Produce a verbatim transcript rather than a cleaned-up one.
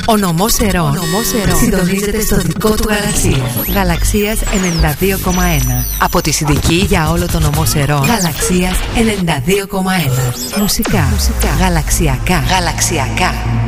Ο νομός Ερών συντονίζεται στο δικό του Γαλαξίας. Γαλαξίας ενενήντα δύο κόμμα ένα. Από τη Συνδική για όλο το νομό Ερών. Γαλαξίας ενενήντα δύο κόμμα ένα. Μουσικά, Μουσικά. Γαλαξιακά. Γαλαξιακά.